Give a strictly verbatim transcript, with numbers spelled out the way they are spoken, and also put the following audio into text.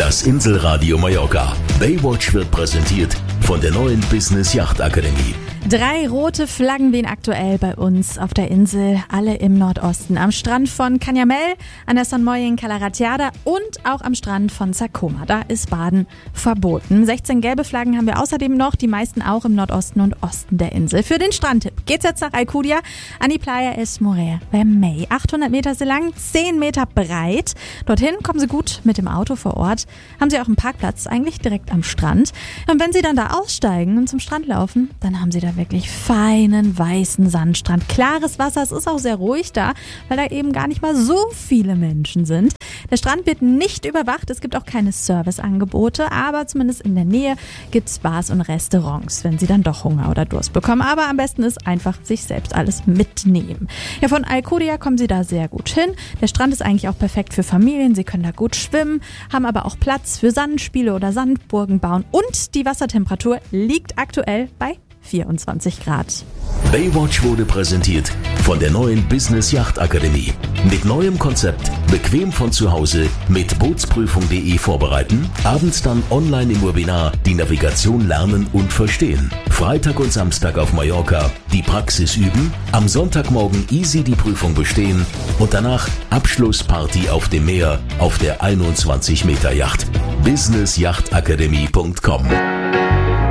Das Inselradio Mallorca. Baywatch wird präsentiert von der neuen Business Yacht Akademie. Drei rote Flaggen wehen aktuell bei uns auf der Insel, alle im Nordosten. Am Strand von Canyamel, an der Son Moy in Cala Ratjada und auch am Strand von Sa Coma. Da ist Baden verboten. sechzehn gelbe Flaggen haben wir außerdem noch, die meisten auch im Nordosten und Osten der Insel. Für den Strandtipp geht's jetzt nach Alcudia an die Playa Es Morell Vermell. achthundert Meter ist sie lang, zehn Meter breit. Dorthin kommen Sie gut mit dem Auto vor Ort. Haben Sie auch einen Parkplatz, eigentlich direkt am Strand. Und wenn Sie dann da aussteigen und zum Strand laufen, dann haben Sie da wirklich feinen, weißen Sandstrand. Klares Wasser, es ist auch sehr ruhig da, weil da eben gar nicht mal so viele Menschen sind. Der Strand wird nicht überwacht, es gibt auch keine Serviceangebote, aber zumindest in der Nähe gibt es Bars und Restaurants, wenn Sie dann doch Hunger oder Durst bekommen. Aber am besten ist einfach sich selbst alles mitnehmen. Ja, von Alcudia kommen Sie da sehr gut hin. Der Strand ist eigentlich auch perfekt für Familien, Sie können da gut schwimmen, haben aber auch Platz für Sandspiele oder Sandburgen bauen und die Wassertemperatur liegt aktuell bei vierundzwanzig Grad. Baywatch wurde präsentiert von der neuen Business Yacht Akademie. Mit neuem Konzept, bequem von zu Hause, mit Bootsprüfung punkt de vorbereiten, abends dann online im Webinar die Navigation lernen und verstehen. Freitag und Samstag auf Mallorca die Praxis üben, am Sonntagmorgen easy die Prüfung bestehen und danach Abschlussparty auf dem Meer auf der einundzwanzig Meter Yacht. business yacht akademie punkt com